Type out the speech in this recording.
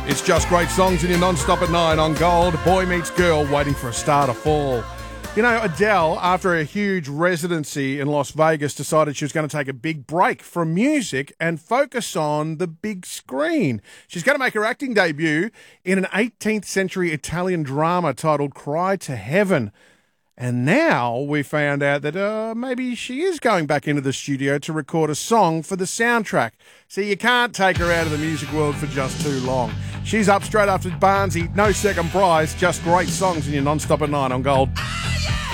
It's just great songs in your non-stop at 9 on Gold. Boy meets girl waiting for a star to fall. You know, Adele, after a huge residency in Las Vegas, decided she was going to take a big break from music and focus on the big screen. She's going to make her acting debut in an 18th century Italian drama titled Cry to Heaven. And now we found out that maybe she is going back into the studio to record a song for the soundtrack. See, you can't take her out of the music world for just too long. She's up straight after Barnsey, no second prize, just great songs in your non-stop at 9 on Gold.